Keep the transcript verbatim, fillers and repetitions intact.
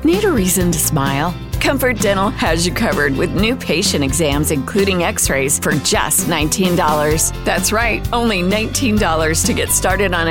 Need a reason to smile? Comfort Dental has you covered with new patient exams, including x-rays, for just nineteen dollars. That's right, only nineteen dollars to get started on